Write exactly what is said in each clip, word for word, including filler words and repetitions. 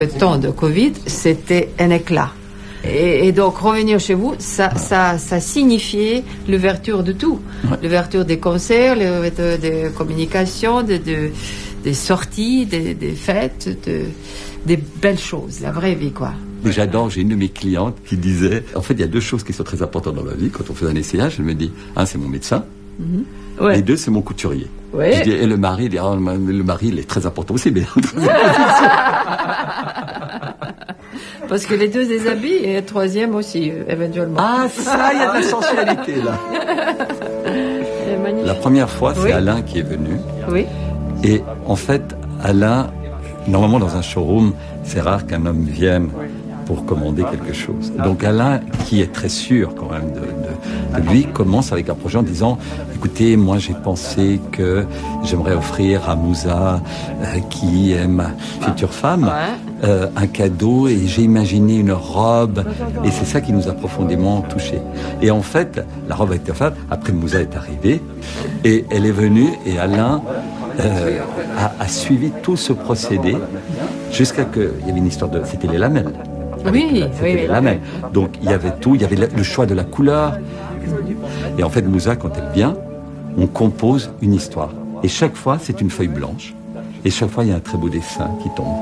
Le temps de Covid, c'était un éclat. Et, et donc, revenir chez vous, ça, ça, ça signifiait l'ouverture de tout. Ouais. L'ouverture des concerts, l'ouverture des communications, de, de, des sorties, des, des fêtes, de, des belles choses, la vraie vie, quoi. Et j'adore, j'ai une de mes clientes qui disait, en fait, il y a deux choses qui sont très importantes dans ma vie. Quand on fait un essayage, elle me dit, un, c'est mon médecin. Mm-hmm. Ouais. Et deux, c'est mon couturier. Ouais. Je dis, et le mari, il dit, oh, le mari, il est très important aussi, mais... Parce que les deux déshabillent et le troisième aussi, éventuellement. Ah, ça, il y a de la sensualité, là. La première fois, c'est oui. Alain qui est venu. Oui. Et en fait, Alain, normalement, dans un showroom, c'est rare qu'un homme vienne pour commander quelque chose. Donc Alain, qui est très sûr quand même de, de, de lui, commence avec un projet en disant « Écoutez, moi j'ai pensé que j'aimerais offrir à Moussa, euh, qui est ma future femme, euh, un cadeau et j'ai imaginé une robe. » Et c'est ça qui nous a profondément touchés. Et en fait, la robe a été faite, après Moussa est arrivée, et elle est venue, et Alain euh, a, a suivi tout ce procédé jusqu'à que... Il y avait une histoire de... C'était les lamelles. Oui, c'était oui, la même. Donc il y avait tout, il y avait le choix de la couleur. Et en fait, Moussa, quand elle vient, on compose une histoire. Et chaque fois, c'est une feuille blanche. Et chaque fois, il y a un très beau dessin qui tombe.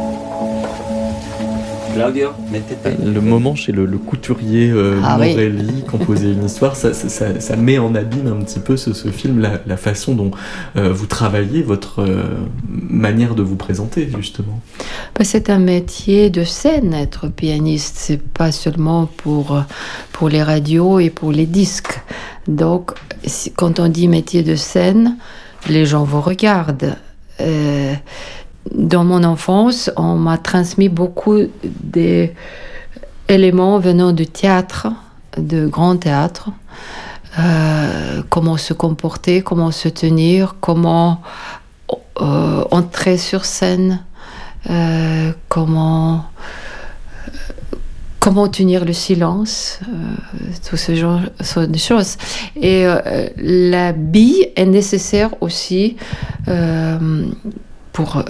Claudio, le moment chez le, le couturier euh, ah, Morelli, oui. Composer une histoire, ça, ça, ça, ça met en abîme un petit peu ce, ce film, la, la façon dont euh, vous travaillez, votre euh, manière de vous présenter, justement. C'est un métier de scène, être pianiste. C'est pas seulement pour, pour les radios et pour les disques. Donc, quand on dit métier de scène, les gens vous regardent. Euh, Dans mon enfance, on m'a transmis beaucoup d'éléments venant du théâtre, de grand théâtre. Euh, comment se comporter, comment se tenir, comment euh, entrer sur scène, euh, comment, comment tenir le silence, euh, tout ce genre de choses. Et euh, l'habit est nécessaire aussi euh, pour... Euh,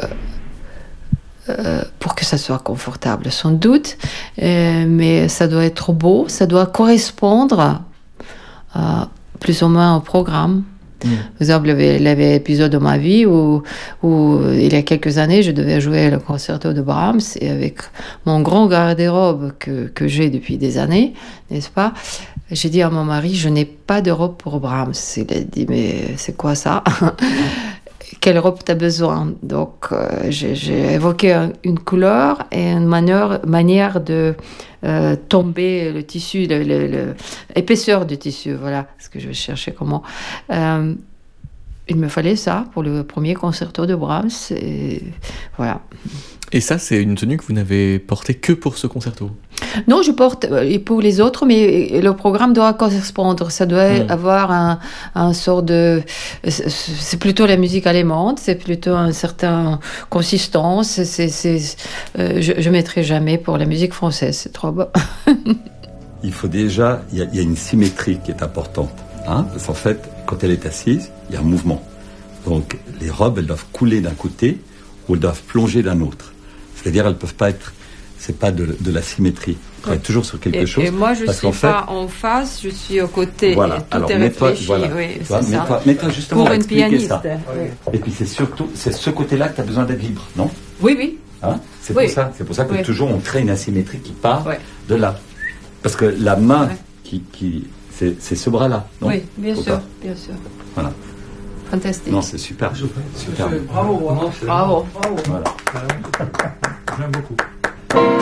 Euh, pour que ça soit confortable, sans doute, euh, mais ça doit être beau, ça doit correspondre euh, plus ou moins au programme. Mmh. Par exemple, il y avait un épisode de ma vie où, où, il y a quelques années, je devais jouer le concerto de Brahms, et avec mon grand garde-robe que, que j'ai depuis des années, n'est-ce pas? J'ai dit à mon mari, je n'ai pas de robe pour Brahms. Il a dit, mais c'est quoi ça? Quelle robe tu as besoin? Donc, euh, j'ai, j'ai évoqué un, une couleur et une manière, manière de euh, tomber le tissu, le, le, le, l'épaisseur du tissu, voilà ce que je vais chercher comment. Euh, il me fallait ça pour le premier concerto de Brahms, et voilà. Et ça, c'est une tenue que vous n'avez portée que pour ce concerto? Non, je porte pour les autres, mais le programme doit correspondre. Ça doit mmh. avoir un, un sort de... C'est plutôt la musique allemande, c'est plutôt une certaine consistance. C'est, c'est, euh, je ne mettrai jamais pour la musique française, c'est trop beau. Il faut déjà... Il y, y a une symétrie qui est importante. Hein, parce qu'en fait, quand elle est assise, il y a un mouvement. Donc, les robes, elles doivent couler d'un côté ou elles doivent plonger d'un autre. C'est-à-dire, elles ne peuvent pas être... C'est pas de, de la symétrie. On travaille toujours sur quelque et, chose. Et moi, je ne suis pas fait, en face, je suis au côté. Voilà. Tout Alors, est mets-toi, réfléchi. voilà. Oui, toi, c'est mets-toi, ça. mets-toi justement pour à une pianiste. Ça. Oui. Et puis, c'est surtout c'est ce côté-là que tu as besoin d'être libre, non? Oui, oui. Hein, c'est, oui. pour ça, c'est pour ça que oui. toujours on crée une asymétrie qui part oui. de là. Parce que la main, oui. qui, qui, c'est, c'est ce bras-là, non? Oui, bien Faut sûr, pas. bien sûr. Voilà. Fantastique. Non, c'est super. Super. Bravo. Bravo. Bravo. Voilà. J'aime beaucoup.